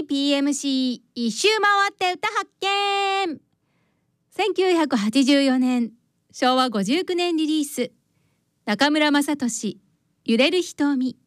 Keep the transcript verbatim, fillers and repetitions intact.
ピーエムシー 一周回って歌発見。せんきゅうひゃくはちじゅうよねん、しょうわごじゅうきゅうねんリリース。中村雅俊、揺れる瞳。